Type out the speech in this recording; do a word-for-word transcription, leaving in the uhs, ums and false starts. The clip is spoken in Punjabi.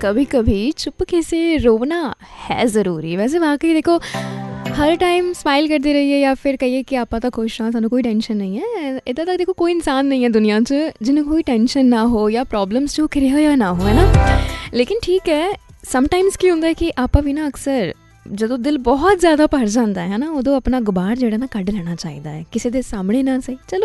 कभी कभी चुपके से रोना है ज़रूरी। वैसे वाकई देखो, हर टाइम स्माइल करते रहिए या फिर कहिए कि ਆਪਾਂ ਤਾਂ ਖੁਸ਼ ਹਾਂ, ਸਾਨੂੰ ਕੋਈ ਟੈਨਸ਼ਨ ਨਹੀਂ ਹੈ। ਇੱਦਾਂ ਤਾਂ ਦੇਖੋ ਕੋਈ ਇਨਸਾਨ ਨਹੀਂ ਹੈ ਦੁਨੀਆ 'ਚ ਜਿਹਨੂੰ ਕੋਈ ਟੈਨਸ਼ਨ ਨਾ ਹੋ ਜਾਂ ਪ੍ਰੋਬਲਮਸ ਜੋ ਘਿਰਿਆ ਹੋਇਆ ਨਾ ਹੋ, ਹੈ ਨਾ। ਲੇਕਿਨ ਠੀਕ ਹੈ, ਸਮਟਾਈਮਸ ਕੀ ਹੁੰਦਾ ਕਿ ਆਪਾਂ ਵੀ ਨਾ ਅਕਸਰ ਜਦੋਂ ਦਿਲ ਬਹੁਤ ਜ਼ਿਆਦਾ ਭਰ ਜਾਂਦਾ ਹੈ ਨਾ, ਉਦੋਂ ਆਪਣਾ ਗੁਬਾਰ ਜਿਹੜਾ ਨਾ ਕੱਢ ਲੈਣਾ ਚਾਹੀਦਾ ਹੈ, ਕਿਸੇ ਦੇ ਸਾਹਮਣੇ ਨਾ ਸਹੀ, ਚਲੋ